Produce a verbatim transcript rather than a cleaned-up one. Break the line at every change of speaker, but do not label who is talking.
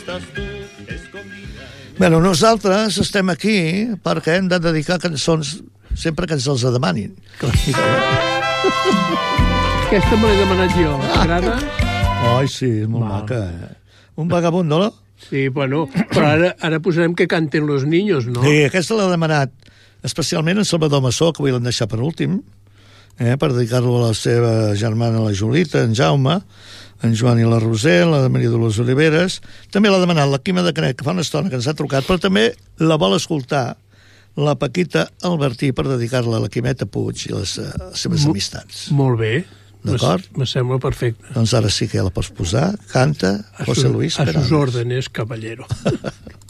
Bé, nosaltres estem aquí perquè hem de dedicar cançons sempre que ens els demanin.
Aquesta me l'he demanat jo. T'agrada?
Ai, sí, és molt maca. Un vagabundo, no?
Sí, bueno, però ara, ara posarem que canten los niños, no?
Sí, aquesta l'ha demanat especialment en Salvador Massó, que avui l'han deixat per últim, eh, per dedicar-lo a la seva germana, la Julita, en Jaume, en Joan i la Roser, la Maria Dolors Oliveres. També l'ha demanat la Quima de Canet, que fa una estona que ens ha trucat, però també la vol escoltar la Paquita Albertí per dedicar-la a la Quimeta Puig i les, uh, les seves
Mo
amistats.
Molt bé.
D'acord?
Me sembla perfecte.
Doncs ara sí que ja la pots posar. Canta José Luis
A
Perales.
sus órdenes, caballero.